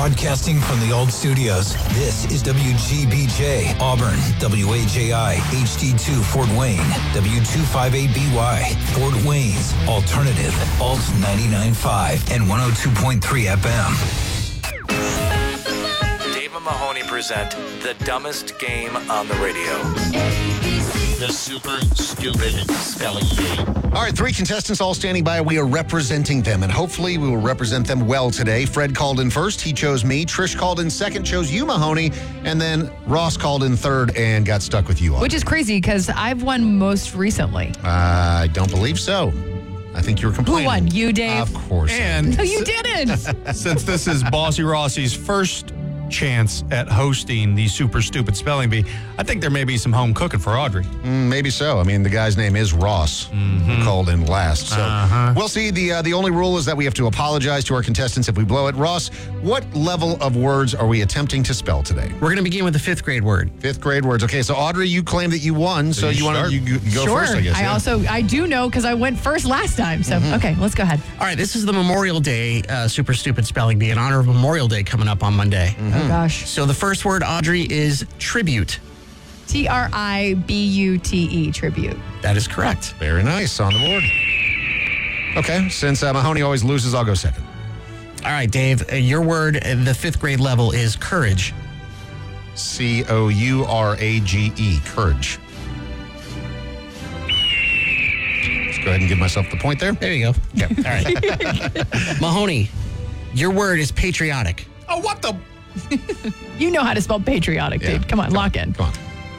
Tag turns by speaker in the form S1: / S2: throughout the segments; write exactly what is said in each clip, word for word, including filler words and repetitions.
S1: Broadcasting from the old studios, this is W G B J, Auburn, W A J I, H D two, Fort Wayne, W two fifty-eight B Y, Fort Wayne's Alternative, Alt ninety-nine point five and one oh two point three F M.
S2: Dave and Mahoney present the dumbest game on the radio.
S3: The Super Stupid Spelling Bee.
S4: All right, three contestants all standing by. We are representing them, and hopefully we will represent them well today. Fred called in first. He chose me. Trish called in second, chose you, Mahoney. And then Ross called in third and got stuck with you. Audrey.
S5: Which is crazy because I've won most recently.
S4: Uh, I don't believe so. I think you were complaining.
S5: Who won? You, Dave?
S4: Of course.
S6: And
S5: No, you didn't.
S6: since this is Bossy Rossi's first chance at hosting the Super Stupid Spelling Bee, I think there may be some home cooking for Audrey.
S4: Mm, maybe so. I mean, the guy's name is Ross, who called in last. So
S6: Uh-huh.
S4: we'll see. The uh, the only rule is that we have to apologize to our contestants if we blow it. Ross, what level of words are we attempting to spell today?
S7: We're going to begin with the fifth grade word.
S4: Fifth grade words. Okay, so Audrey, you claim that you won, so
S6: you
S4: you want
S6: start?
S4: to you go
S5: sure.
S4: first, I guess.
S5: I
S4: yeah?
S5: also, I do know because I went first last time. So, okay, let's go ahead.
S7: All right, this is the Memorial Day uh, Super Stupid Spelling Bee in honor of Memorial Day coming up on Monday.
S5: Oh, gosh.
S7: So the first word, Audrey, is tribute.
S5: T R I B U T E, tribute.
S7: That is correct.
S4: Very nice. On the board. Okay, since uh, Mahoney always loses, I'll go second.
S7: All right, Dave, uh, your word, uh, the fifth grade level, is courage.
S4: C O U R A G E, courage. Let's go ahead and give myself the point there.
S7: There you go. Okay. All right. Mahoney, your word is patriotic.
S6: Oh, what the?
S5: You know how to spell patriotic,
S4: Yeah.
S5: dude. Come on, lock in.
S4: Come on.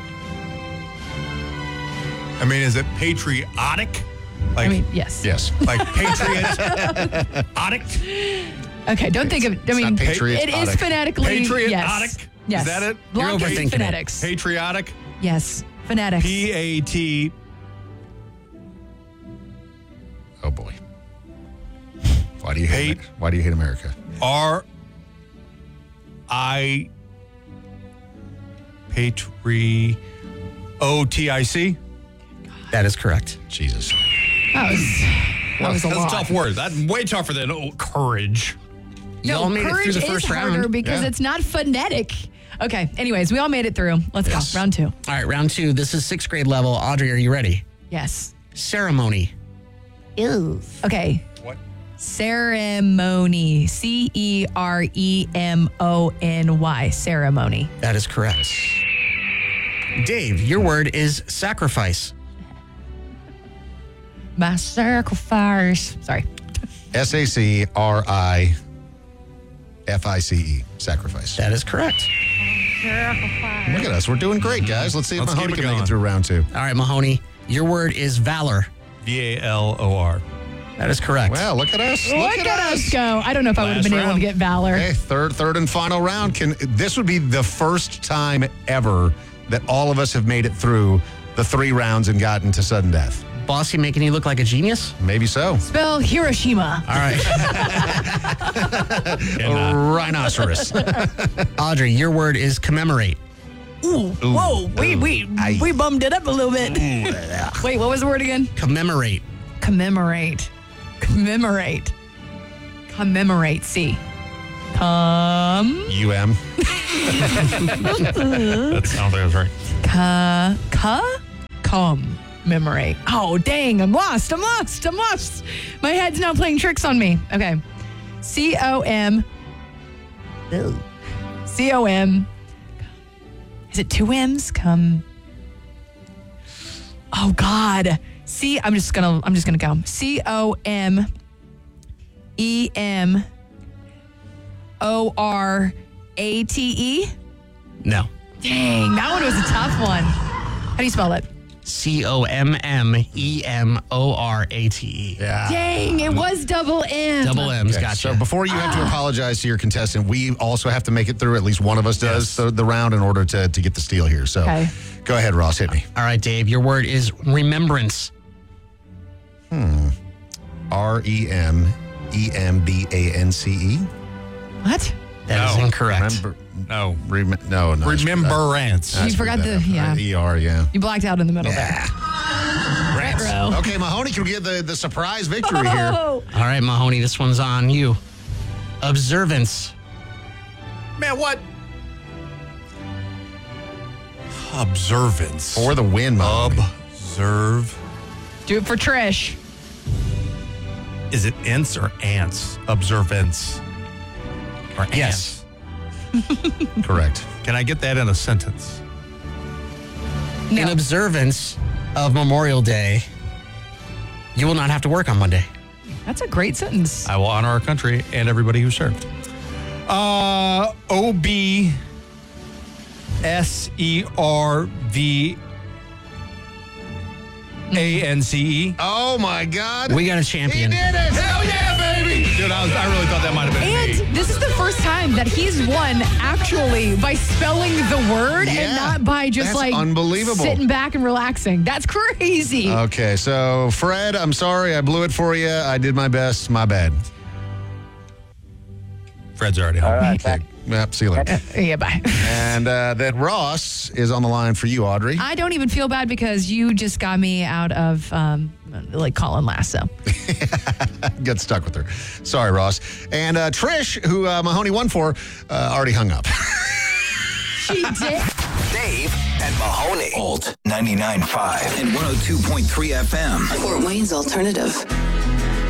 S6: I mean, is it patriotic? Like,
S5: I mean, yes.
S4: Yes.
S6: like patriotic?
S5: Okay, don't think of it. I
S4: it's
S5: mean,
S4: not patriotic.
S5: it is phonetically.
S6: Patriotic?
S5: Yes. Yes.
S6: Is that it?
S5: Lock
S7: You're
S5: in
S7: overthinking it.
S5: phonetics.
S6: Patriotic?
S5: Yes. Phonetics.
S6: P A T.
S4: Oh, boy. Why do you hate,
S6: Hate.
S4: Why do you hate America?
S6: R I Patri O T I C.
S7: That is correct.
S4: Jesus.
S5: That was, that was a
S6: That's
S5: lot.
S6: tough words. That's way tougher than oh, courage.
S7: You
S5: No,
S7: all made it
S5: courage
S7: through the
S5: is
S7: first
S5: harder
S7: round.
S5: because
S4: Yeah.
S5: it's not phonetic. Okay. Anyways, we all made it through. Let's
S4: Yes.
S5: go. Round two.
S7: All right, round two. This is sixth grade level. Audrey, are you ready?
S5: Yes.
S7: Ceremony.
S5: Ew. Okay.
S6: What?
S5: Ceremony. C E R E M O N Y. Ceremony.
S7: That is correct. Dave, your word is sacrifice.
S5: My sacrifice. Sorry.
S4: S A C R I F I C E, sacrifice.
S7: That is correct.
S4: Look at us. We're doing great, guys. Let's see if
S6: Let's
S4: Mahoney
S6: keep it
S4: can make
S6: going.
S4: it through round two.
S7: All right, Mahoney, your word is valor.
S6: V A L O R.
S7: That is correct.
S4: Well, look at us.
S5: Look, at us go. I don't know if I would have
S6: Last
S5: been able to
S6: round.
S5: get Valor.
S4: Okay, third, third and final round. Can this would be the first time ever that all of us have made it through the three rounds and gotten to sudden death?
S7: Bossy making you look like a genius?
S4: Maybe so.
S5: Spell Hiroshima.
S7: All right.
S4: Rhinoceros.
S7: Audrey, your word is commemorate.
S5: Ooh. Whoa. We, we,
S4: Aye.
S5: we bummed it up a little bit. Wait, what was the word again?
S7: Commemorate.
S5: Commemorate. Commemorate. Commemorate. C. Com.
S4: U M.
S6: That sounds like I was right.
S5: Ca. Ca. Commemorate. Oh, dang. I'm lost. I'm lost. I'm lost. My head's now playing tricks on me. Okay. C O M. C O M. Is it two M's? Come. Oh God. C. I'm just gonna. I'm just gonna go. C O M. E M. O R A T E.
S7: No.
S5: Dang, that one was a tough one. How do you spell it?
S7: C O M M E M O R A T E.
S4: Yeah.
S5: Dang, it was double M.
S7: Double M's,
S4: Okay,
S7: gotcha.
S4: So before you have to apologize to your contestant, we also have to make it through. At least one of us does the, the round in order to, to get the steal here. So
S5: Okay.
S4: go ahead, Ross. Hit me.
S7: All right, Dave, your word is remembrance.
S4: R E M E M B A N C E.
S5: What?
S7: That is
S6: No.
S7: incorrect.
S4: Remember,
S6: No.
S4: rem- no, no.
S6: Remembrance.
S5: You forgot the- yeah.
S4: E R, yeah.
S5: You blacked out in the middle there.
S6: Rants.
S5: Row.
S4: Okay, Mahoney can get the, the surprise victory here.
S5: Oh.
S7: All right, Mahoney, this one's on you. Observance.
S6: Man, what? Observance.
S4: For the win, Mahoney.
S6: Observe.
S5: Do it for Trish.
S6: Is it ants or ants? Observance. Or ants?
S7: Yes.
S4: Correct.
S6: Can I get that in a sentence?
S5: No.
S7: In observance of Memorial Day, you will not have to work on Monday.
S5: That's a great sentence.
S6: I will honor our country and everybody who served. Uh, O B S E R V A N C E.
S4: Oh, my God.
S7: We got a
S4: He
S7: champion.
S4: did it.
S6: Hell yeah, baby! Dude, I, was, I really thought that might have been me.
S5: And this is the first time that he's won actually by spelling the word
S4: Yeah,
S5: and not by just
S4: that's
S5: like
S4: unbelievable.
S5: sitting back and relaxing. That's crazy.
S4: Okay, so Fred, I'm sorry I blew it for you. I did my best. My bad.
S6: Fred's already home.
S8: All right, thank
S4: Yep, see you later.
S5: Yeah, bye.
S4: And uh, then Ross is on the line for you, Audrey.
S5: I don't even feel bad because you just got me out of um, like Colin Lasso.
S4: Get stuck with her. Sorry, Ross. And uh, Trish, who uh, Mahoney won for, uh, already hung up.
S5: She did.
S1: Dave and Mahoney. Alt ninety-nine point five and one oh two point three F M.
S9: Fort Wayne's Alternative.